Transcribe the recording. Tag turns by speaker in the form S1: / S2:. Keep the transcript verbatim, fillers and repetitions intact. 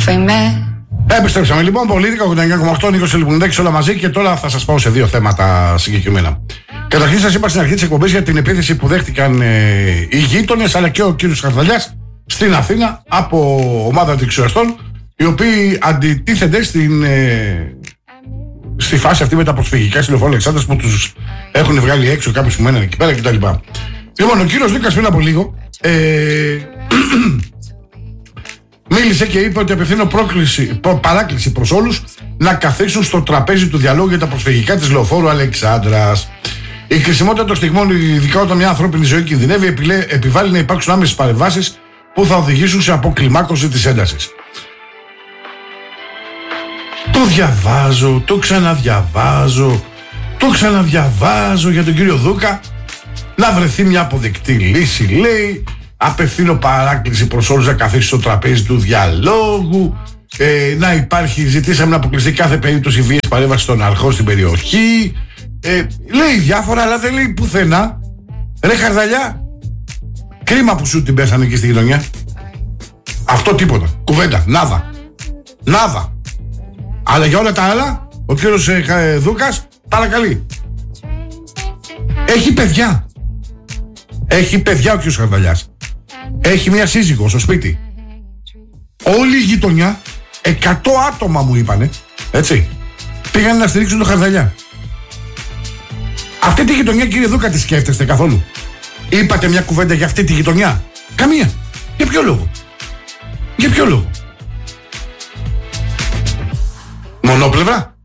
S1: Επιστρέψαμε λοιπόν. Πολίτικα ογδόντα εννιά κόμμα οκτώ, Νίκος Ελπουλντάκης, όλα μαζί. Και τώρα θα σας πάω σε δύο θέματα συγκεκριμένα. Καταρχήν, σας είπα στην αρχή της εκπομπής για την επίθεση που δέχτηκαν ε, οι γείτονες αλλά και ο κύριος Χαρδαλιάς στην Αθήνα από ομάδα αντιξιαστών, οι οποίοι αντιτίθενται στην, ε, στη φάση αυτή με τα προσφυγικά στη Λεωφόρο Αλεξάνδρας που τους έχουν βγάλει έξω κάποιους που μένουν εκεί πέρα κτλ. Λοιπόν, ο κύριος Δούκας πριν από λίγο ε, μίλησε και είπε ότι απευθύνω πρόκληση, παράκληση προς όλους να καθίσουν στο τραπέζι του διαλόγου για τα προσφυγικά της Λεωφόρου Αλεξάνδρας. Η κρισιμότητα των στιγμών, ειδικά όταν μια ανθρώπινη ζωή κινδυνεύει, επιβάλλει να υπάρξουν άμεσες παρεμβάσεις που θα οδηγήσουν σε αποκλιμάκωση της έντασης. Το διαβάζω, το ξαναδιαβάζω, το ξαναδιαβάζω για τον κύριο Δούκα. Να βρεθεί μια αποδεκτή λύση, λέει. Απευθύνω παράκληση προς όλους να καθίσει στο τραπέζι του διαλόγου. Ε, να υπάρχει, ζητήσαμε να αποκλειστεί κάθε περίπτωση βίας παρέμβαση των αρχών στην περιοχή. Ε, λέει διάφορα, αλλά δεν λέει πουθενά. Ρε Χαρδαλιά, κρίμα που σου την πέσανε εκεί στη γειτονιά. Αυτό τίποτα. Κουβέντα. Νάδα. Νάδα. Αλλά για όλα τα άλλα, ο κύριος ε, Δούκας παρακαλεί. Έχει παιδιά. Έχει παιδιά ο κύριος Χαρδαλιάς. Έχει μια σύζυγο στο σπίτι. Όλη η γειτονιά, εκατό άτομα μου είπανε, έτσι, πήγαν να στηρίξουν τον Χαρδαλιά. Αυτή τη γειτονιά, κύριε Δούκα, τη σκέφτεστε καθόλου? Είπατε μια κουβέντα για αυτή τη γειτονιά? Καμία. Για ποιο λόγο? Για ποιο λόγο? Μονόπλευρα.